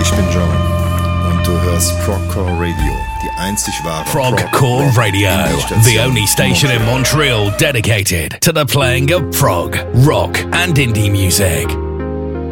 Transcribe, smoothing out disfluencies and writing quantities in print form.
Ich bin John und du hörst Progcore Radio, die einzig wahre Progcore Radio, the only station in Montreal dedicated to the playing of prog, rock and indie music.